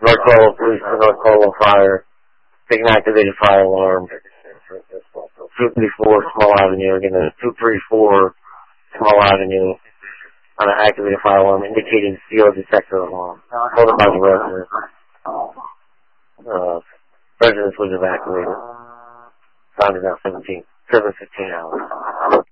North Caldwell Police to North Caldwell Fire. Take an activated fire alarm. 234 Small Avenue. Again, 234 Small Avenue on an activated fire alarm indicating CO detector alarm. Told about the residence. Residence was evacuated. Found it at 7:15 hours.